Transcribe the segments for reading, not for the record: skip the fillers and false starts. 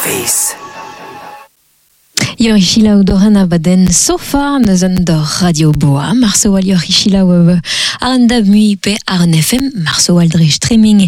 Face. Yorishila Udorana Baden Sofa Nazandor Radio Boa Marceau Yorishila Aranda Mui Pe Arn FM Marceau Dre streaming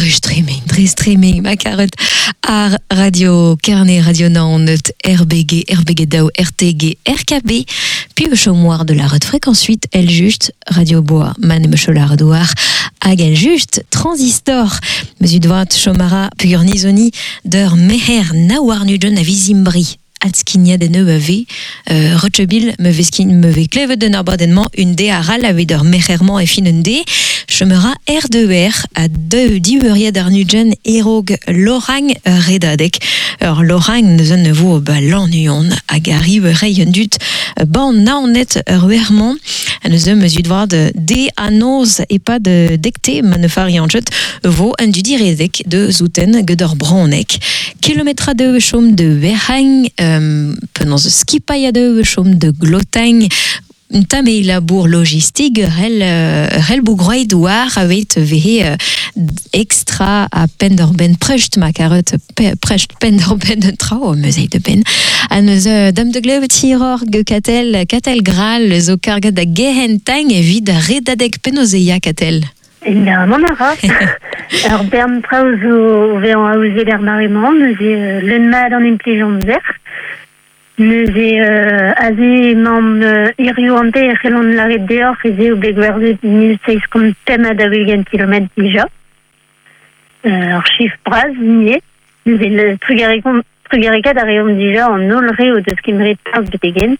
Macaret Ar Radio Carnet Radio Nantes RBG Dao RTG RKB puis Chaumoire de la Rode Fréquence 8 El Juste Radio Boa Man Mecholar Douar Agel Juste Transistor Mesut Voit Chomara Pugurnizoni Der Meher Nawar Nudon Avizimbri Atskinia de neuve Rochebil me veskin me kleve de nabadennement une dé à ral avec der mecherment et finende chemera R2R à 2 diuria d'arnugen erog lorang redadek lorang ne zone vous l'ennuyon à gari rayondut ban naonet ruerment ne ze mesut voir de dé annonce et pas de decté manefarianjet vo un du diredek de zouten gedor bronek kilomètre de chaume de verhang pendant ce skipaille de chaume de glotang tamé labour logistique rel bougroy douar avec vehe extra à penderben precht macaret precht penderben trao musée de ben an dame de gleve tiror katel gral zo karga da gehentang vid redadek penoseia katel. Évidemment, alors Bern Praus au Véan à Ouzé l'Hermarément, nous est l'enma dans une pligeon vert, nous est azé mam iriouante et relon de l'arrêt dehors, et au béguerze 1600 comme thème à 20 km déjà. Alors chiffre bras, nié, nous est le trugarica d'Arium déjà en olré ou de ce qui me réparse de Tegen.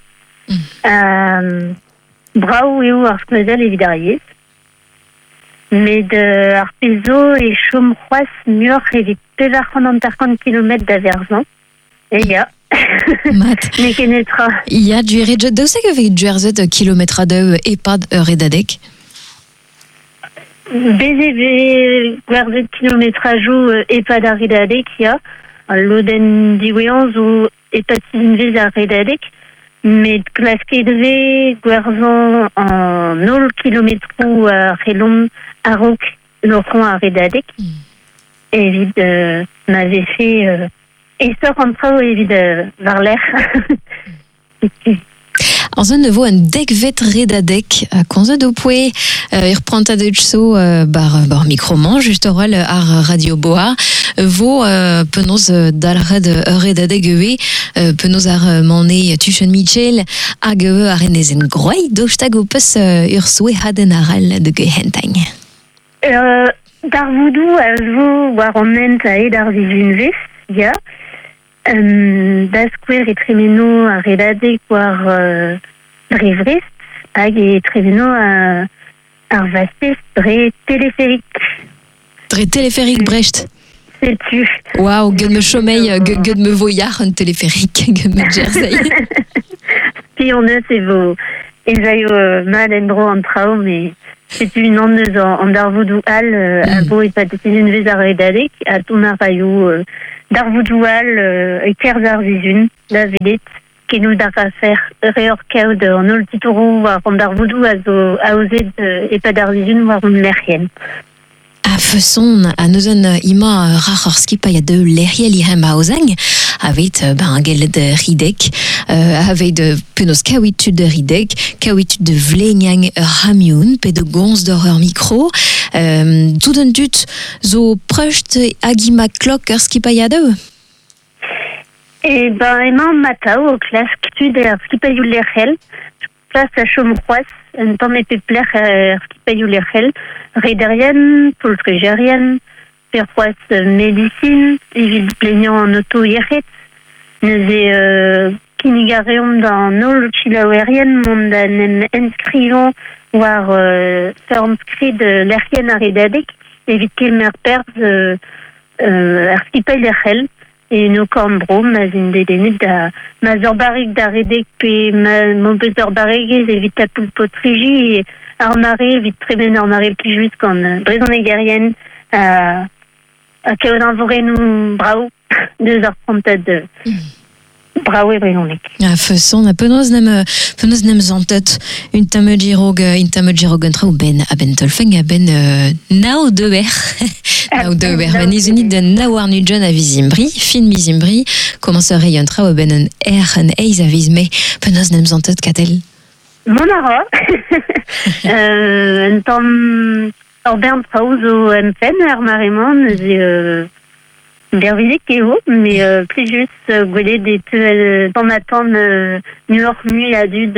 Brau et ou arsmedel et vidarier. Mais de Arpezo et Chomrois, Mur et les pévarchons en 50 km d'Averzan. Et il y a. Mais qui naîtra. Il y a du redjet de ce que fait du RZ kilomètre de et pas de redadek. BZV, RZ kilométrage ou et pas d'Aridadek, il y a. L'Oden d'Iwéans ou et pas de à Redadek. Mais classe de Guerzon en 0 km ou à Relon, à Roc, Laurent à Redadek. Et vide, m'avait fait, et ça rentre vide, vers l'air. En zone de un dekvet redadek, qu'on se dopoe, reprend à de so, bar microman, juste oral ar radio boa, vo, penos dalred redadek ewe, penos ar mané tuchen Michel, hag ewe ar enezen groy, dochtag opus ursoe haden aral de gehentang. Dar voudou, vo, war onent a ed ar vizunves, ya, dasquer et tremeno a redadek war drivrist hag et tremeno a vastes dre téléphérique. Dre téléphérique Brecht. Sais-tu? Waouh, gueule me chômeil, gueule me voyard un téléphérique, gueule me jersey. Puis on a c'est vos esaio mal endro en trao, mais c'est une ondeuse en darvoudou al à beau et pas de une vez à redadek à ton arayou d'Arvoudoual et Kerzar Zizun, la vedette, qui nous a fait faire réorcaud en Oltitourou, voire en Darvoudou, à oser et pas d'Arzizun, voire en Lerien. À façon, à nos ima rachorski pa ya de l'eriel ihem a ozang, avec un gel de ridek, avec de penos kawitud de ridek, kawitud de vlenyang ramioun, pe de gonz d'horreur micro, tout d'un tut, zo precht agima clock arski pa ya de. Eh ben, Emma Matao, au classe, tu de arski pa you l'erel, place à Chomrois, un temps mes peuplers arski pa you l'erel, Rederienne, Poltrigérienne, Perrois médecine, évite plaignant en auto-yéret, nous est Kinigareum dans Nol Chilawerienne, mon inscrivant, voire inscrit de l'Erienne à Redadek, évite qu'il me repère archipel l'Erel, et nos cornbro, mais une des dénites de Mazorbarik d'Aredek, puis mon Bezorbarik, évite la Poulpotrigi, et Armaré, vite très bien Armaré, plus juste qu'en Brison égérienne, à Kaodan Voré, nous, bravo, 2h30 de Bravo et brionek. Façon, penaos nem zantet une tamejirog trao ben a ben tolfeng a ben nao deber. Nao deber. Ben izunit de nawar nu john a vizimbri, fin mizimbri, commence a rayon trao ben an eiz a vizme, penaos nem zantet katel. Monara. Un tam Orbern trao zo en pen ar maremon, bervizik eo, mais plus juste gwele des dans ma tante New York nuit a dû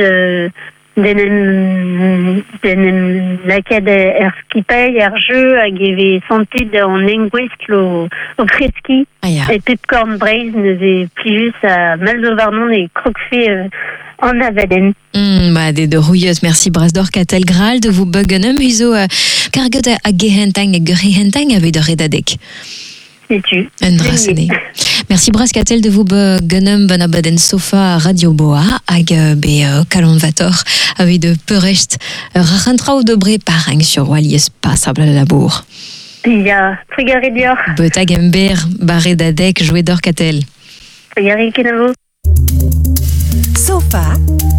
den lakad skipay jeu a geve santé en engouest au kreski et pepcorn braise ne plus juste à malzovarnon et croquefait en avaden. De rouilleuse, merci Brasdor Katel Graal de vous buggenem huzo kargot a gehentang et gerhentang avec de redadek. Merci Braskatel de vous begonem banabaden sofa radio boa hag be kalonvator avec de perecht rachentrao de bre parang sur walies passable à la bourre. Ya, trigari dior. Betagember baredadek joué d'or katel. Trigari kenavo. Sofa.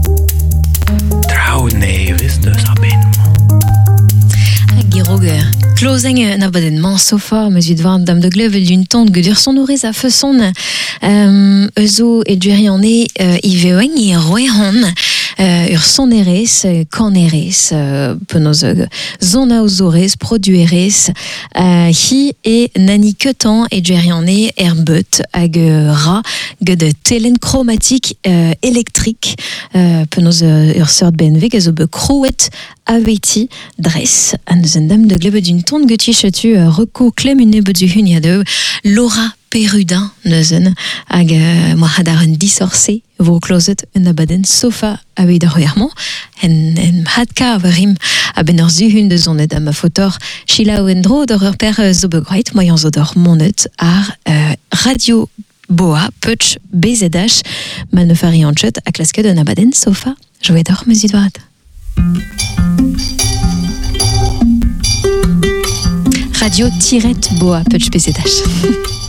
Trao nevis de sabin. Giroger. Closing na badenman sofa, mesut var dame de gleuvel d'une tante gudur son ourez a feuson ezo et duriané iveoeng et roehon ur son erez, kan erez, penoz zona ozorez, produerez, hi et nani ketan et duriané herbut hag ra de telen chromatique électrique, penoz ur sort benveg ezo be crouet aveti dress an dame de gleuvel d'une tante guti chetu reco clem une bedu hunyade Laura Perudin neuzen hag moi hadar un dissorcé vos closet un abaden sofa avec derrièrement en hadka verim a ben zuhun de zone dame fotor Sheila Wendro de repère zobegrait moyen zodor monet ar radio boa putsch BZH manufari anchet a claske de abaden sofa joué d'or mesudoat. Radio-boa, putsch BZH.